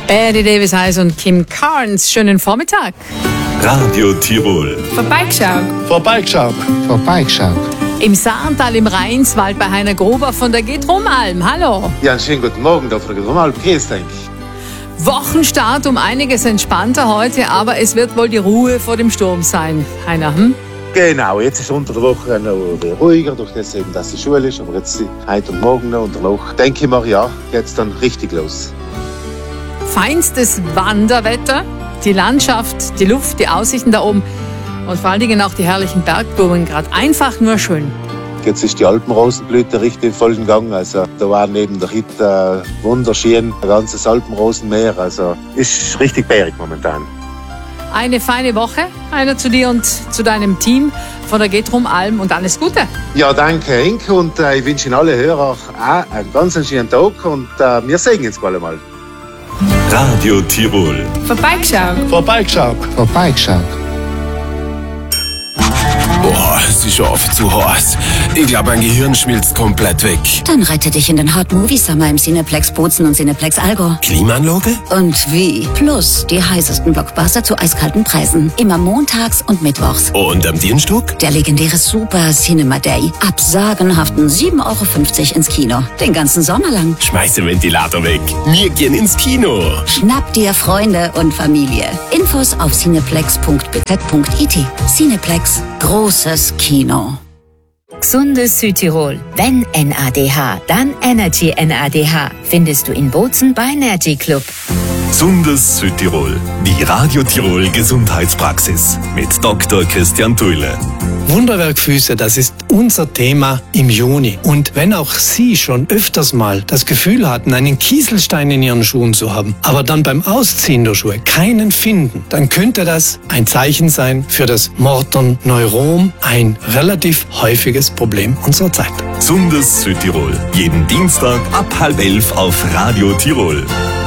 Eddie Davis Eyes und Kim Carnes. Schönen Vormittag. Radio Tirol. Vorbeigeschaut. Vorbeigeschaut. Vorbeigeschaut. Im Saartal im Rheinswald bei Heiner Gruber von der Getrummalm. Hallo. Ja, einen schönen guten Morgen da von der Getrummalm. Grüß dich. Wochenstart um einiges entspannter heute, aber es wird wohl die Ruhe vor dem Sturm sein. Heiner, Genau, jetzt ist unter der Woche noch ruhiger, durch das eben, dass die Schule ist. Aber jetzt heute und morgen noch und danach, denke ich mal, ja, geht's dann richtig los. Feinstes Wanderwetter, die Landschaft, die Luft, die Aussichten da oben und vor allen Dingen auch die herrlichen Bergblumen, gerade einfach nur schön. Jetzt ist die Alpenrosenblüte richtig voll in Gang. Also da war neben der Hütte wunderschön, ein ganzes Alpenrosenmeer. Also ist richtig bärig momentan. Eine feine Woche, einer zu dir und zu deinem Team von der Getrummalm und alles Gute. Ja, danke Inke und ich wünsche Ihnen alle Hörer auch einen ganz schönen Tag und wir sehen uns bald einmal. Radio Tirol. Vorbeigeschaut. Vorbeigeschaut. Vorbeigeschaut. Boah, es ist oft zu heiß. Ich glaube, mein Gehirn schmilzt komplett weg. Dann rette dich in den Hot Movie Summer im Cineplex Bozen und Cineplex Allgäu. Klimaanlage? Und wie? Plus die heißesten Blockbuster zu eiskalten Preisen. Immer montags und mittwochs. Und am Dienstag? Der legendäre Super Cinema Day. Ab sagenhaften 7,50 Euro ins Kino. Den ganzen Sommer lang. Schmeiß den Ventilator weg. Wir gehen ins Kino. Schnapp dir Freunde und Familie. Infos auf cineplex.bz.it. Cineplex. Großes Kino. Gesundes Südtirol. Wenn NADH, dann Energy NADH. Findest du in Bozen bei Energy Club. Gesundes Südtirol. Die Radio Tirol Gesundheitspraxis mit Dr. Christian Thuile. Wunderwerkfüße, das ist unser Thema im Juni. Und wenn auch Sie schon öfters mal das Gefühl hatten, einen Kieselstein in Ihren Schuhen zu haben, aber dann beim Ausziehen der Schuhe keinen finden, dann könnte das ein Zeichen sein für das Morton-Neurom, ein relativ häufiges Problem unserer Zeit. Gesundes Südtirol. Jeden Dienstag ab 10:30 auf Radio Tirol.